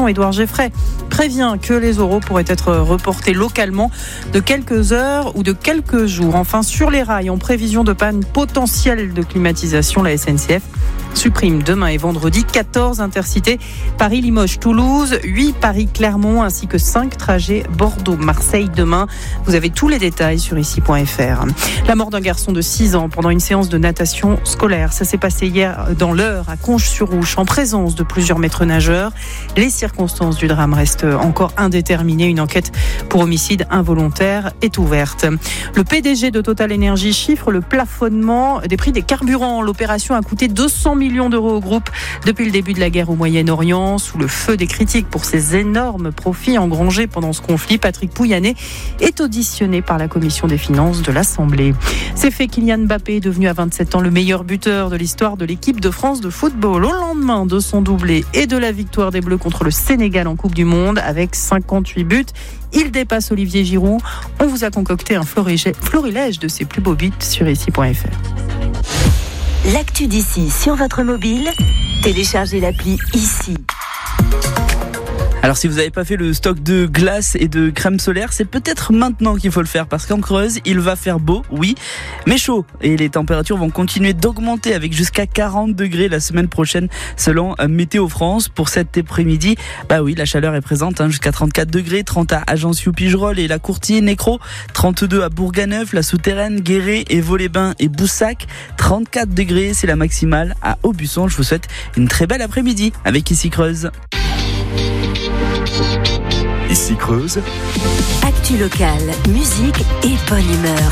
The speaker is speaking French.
Circulation, Édouard Geffray, prévient que les oraux pourraient être reportés localement de quelques heures ou de quelques jours. Enfin, sur les rails, en prévision de panne potentielle de climatisation, la SNCF supprime demain et vendredi 14 intercités Paris-Limoges-Toulouse, 8 Paris-Clermont ainsi que 5 trajets Bordeaux-Marseille demain. Vous avez tous les détails sur ici.fr. La mort d'un garçon de 6 ans pendant une séance de natation scolaire. Ça s'est passé hier dans l'Eure à Conches-sur-Ouche en présence de plusieurs maîtres nageurs. Les circonstances du drame restent encore indéterminées. Une enquête pour homicide involontaire est ouverte. Le PDG de Total Energy chiffre le plafonnement des prix des carburants. L'opération a coûté 200 millions d'euros au groupe depuis le début de la guerre au Moyen-Orient. Sous le feu des critiques pour ses énormes profits engrangés pendant ce conflit, Patrick Pouyanné est auditionné par la commission des finances de l'Assemblée. C'est fait, Kylian Mbappé est devenu à 27 ans le meilleur buteur de l'histoire de l'équipe de France de football. Au lendemain de son doublé et de la victoire des Bleus contre le Sénégal en Coupe du Monde avec 58 buts, il dépasse Olivier Giroud. On vous a concocté un florilège de ses plus beaux buts sur ici.fr. L'actu d'ici sur votre mobile, téléchargez l'appli ici. Alors si vous n'avez pas fait le stock de glace et de crème solaire, c'est peut-être maintenant qu'il faut le faire parce qu'en Creuse, il va faire beau, oui, mais chaud. Et les températures vont continuer d'augmenter avec jusqu'à 40 degrés la semaine prochaine selon Météo France. Pour cet après-midi, oui, la chaleur est présente, jusqu'à 34 degrés, 30 à Ajaccio-Pigerolles et la Courtine, Nécro, 32 à Bourganeuf, la Souterraine, Guéret et Vaux-les-Bains et Boussac, 34 degrés, c'est la maximale à Aubusson. Je vous souhaite une très belle après-midi avec Ici Creuse. Ici Creuse. Actu locale, musique et bonne humeur.